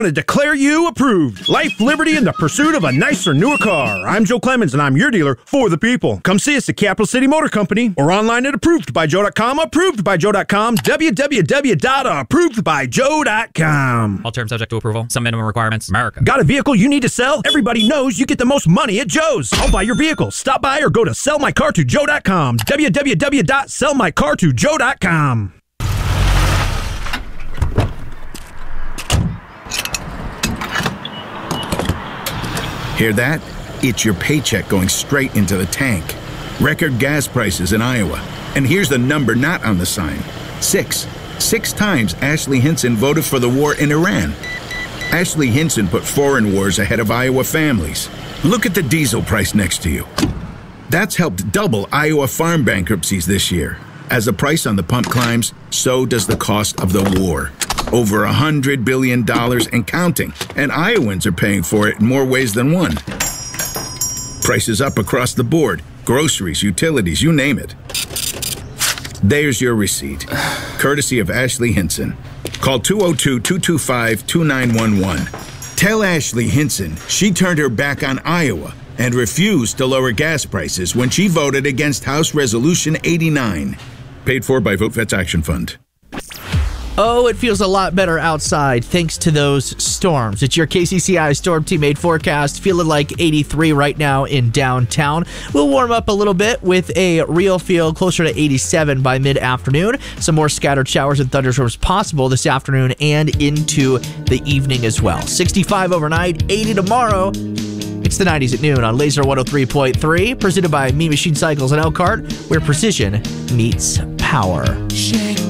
To declare you approved. Life, liberty, and the pursuit of a nicer, newer car. I'm Joe Clemens, and I'm your dealer for the people. Come see us at Capital City Motor Company or online at approvedbyjoe.com. Approvedbyjoe.com. www.approvedbyjoe.com. All terms subject to approval. Some minimum requirements. America. Got a vehicle you need to sell? Everybody knows you get the most money at Joe's. I'll buy your vehicle. Stop by or go to sellmycar2joe.com. www.sellmycar2joe.com. Hear that? It's your paycheck going straight into the tank. Record gas prices in Iowa. And here's the number not on the sign. 6. 6 times Ashley Hinson voted for the war in Iran. Ashley Hinson put foreign wars ahead of Iowa families. Look at the diesel price next to you. That's helped double Iowa farm bankruptcies this year. As the price on the pump climbs, so does the cost of the war. Over $100 billion and counting, and Iowans are paying for it in more ways than one. Prices up across the board, groceries, utilities, you name it. There's your receipt, courtesy of Ashley Hinson. Call 202-225-2911. Tell Ashley Hinson she turned her back on Iowa and refused to lower gas prices when she voted against House Resolution 89. Paid for by Vote Vets Action Fund. Oh, it feels a lot better outside thanks to those storms. It's your KCCI Storm Team 8 forecast, feeling like 83 right now in downtown. We'll warm up a little bit with a real feel closer to 87 by mid-afternoon. Some more scattered showers and thunderstorms possible this afternoon and into the evening as well. 65 overnight, 80 tomorrow. It's the 90s at noon on Laser 103.3, presented by Mean Machine Cycles in Elkhart, where precision meets power.